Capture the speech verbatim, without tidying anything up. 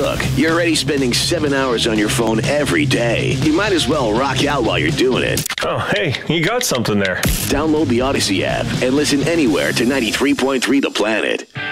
Look, you're already spending seven hours on your phone every day. You might as well rock out while you're doing it. Oh, hey, you got something there. Download the Odyssey app and listen anywhere to ninety-three point three The Planet.